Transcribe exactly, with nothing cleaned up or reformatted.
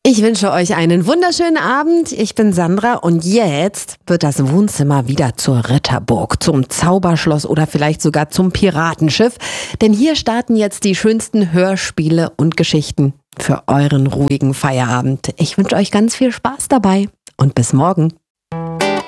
Ich wünsche euch einen wunderschönen Abend. Ich bin Sandra und jetzt wird das Wohnzimmer wieder zur Ritterburg, zum Zauberschloss oder vielleicht sogar zum Piratenschiff. Denn hier starten jetzt die schönsten Hörspiele und Geschichten für euren ruhigen Feierabend. Ich wünsche euch ganz viel Spaß dabei und bis morgen.